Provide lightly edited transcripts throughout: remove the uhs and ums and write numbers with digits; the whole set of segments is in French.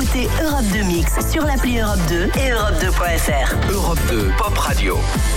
Écoutez Europe 2 Mix sur l'appli Europe 2 et Europe2.fr. Europe 2 Pop Radio.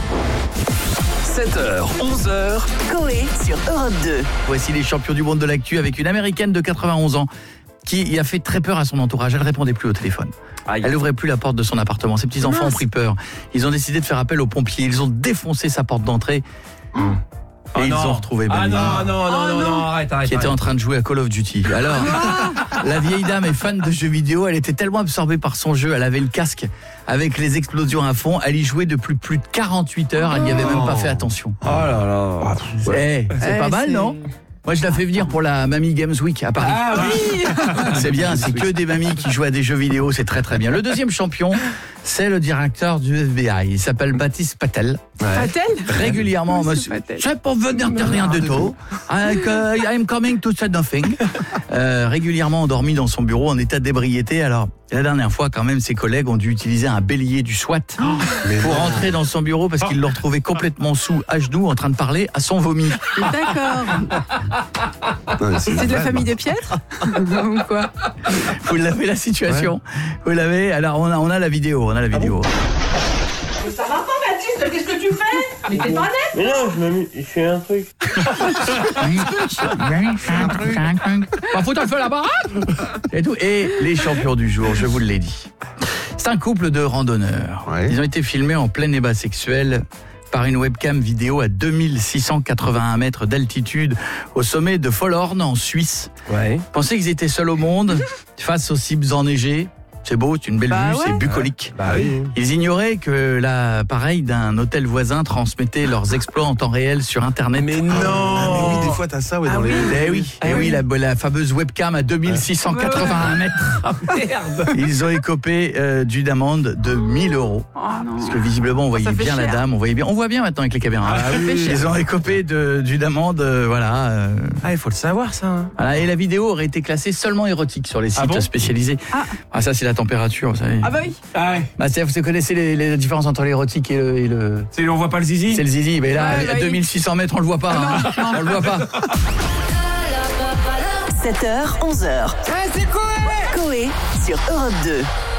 7h, 11h. Coé sur Europe 2. Voici les champions du monde de l'actu avec une américaine de 91 ans qui a fait très peur à son entourage. Elle répondait plus au téléphone. Elle n'ouvrait plus la porte de son appartement. Ses petits-enfants ont pris peur. Ils ont décidé de faire appel aux pompiers. Ils ont défoncé sa porte d'entrée. Et ils ont retrouvé Mamie. Non, arrête. Qui était en train de jouer à Call of Duty. Alors, la vieille dame est fan de jeux vidéo. Elle était tellement absorbée par son jeu. Elle avait le casque avec les explosions à fond. Elle y jouait depuis plus de 48 heures. Elle n'y avait même pas fait attention. Oh là là. C'est pas mal, non ? Moi, je la fais venir pour la Mamie Games Week à Paris. Ah oui. C'est bien, c'est que des mamies qui jouent à des jeux vidéo, c'est très très bien. Le deuxième champion, c'est le directeur du FBI. Il s'appelle Baptiste Patel. Patel ? Régulièrement, monsieur, c'est pour venir de rien de tout. I'm coming to say nothing. Régulièrement endormi dans son bureau en état d'ébriété. Alors, la dernière fois, quand même, ses collègues ont dû utiliser un bélier du SWAT pour entrer dans son bureau parce qu'ils l'ont retrouvé complètement sous, à genoux, en train de parler à son vomi. D'accord. C'est de la famille de Piètre ou quoi? Vous l'avez la situation. Vous l'avez. Alors on a la vidéo. Ça va pas, Baptiste? Qu'est-ce que tu fais? Mais t'es pas net? Mais non, je fais un truc. Pas foutre le feu là-bas. Et tout. Et les champions du jour, je vous l'ai dit. C'est un couple de randonneurs. Ils ont été filmés en plein ébat sexuel par une webcam vidéo à 2681 mètres d'altitude au sommet de Follhorn en Suisse. Pensaient qu'ils étaient seuls au monde face aux cimes enneigées. C'est beau, c'est une belle vue, c'est bucolique. Ils ignoraient que l'appareil d'un hôtel voisin transmettait leurs exploits en temps réel sur Internet. Mais non. Mais oui, des fois t'as ça dans les... la fameuse webcam à 2681 mètres. Merde. Ils ont écopé d'une amende de 1 000 €. Parce que visiblement on voyait bien la dame, on voit bien maintenant avec les caméras. Ils ont écopé d'une amende, il faut le savoir ça. Voilà, et la vidéo aurait été classée seulement érotique sur les sites spécialisés. Ça c'est la température, vous savez. Ah bah oui. Vous connaissez la différence entre l'érotique et le... On voit pas le zizi. C'est le zizi, mais là, à 2600 mètres, on le voit pas. On le voit pas. 7h, 11h. C'est quoi? Coé sur Europe 2.